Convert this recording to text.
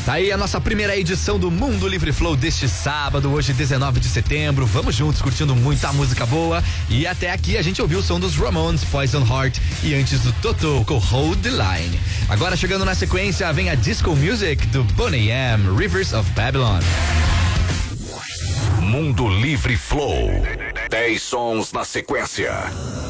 Tá aí a nossa primeira edição do Mundo Livre Flow deste sábado, hoje 19 de setembro. Vamos juntos curtindo muita música boa. E até aqui a gente ouviu o som dos Ramones, Poison Heart e antes do Toto com Hold the Line. Agora chegando na sequência vem a Disco Music do Boney M, Rivers of Babylon. Mundo Livre Flow. 10 sons na sequência.